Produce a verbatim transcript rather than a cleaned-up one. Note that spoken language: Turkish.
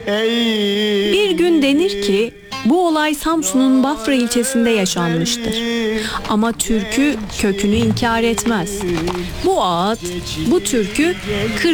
Bir gün denir ki bu olay Samsun'un Bafra ilçesinde yaşanmıştır. Ama türkü kökünü inkar etmez. Bu ağıt, bu türkü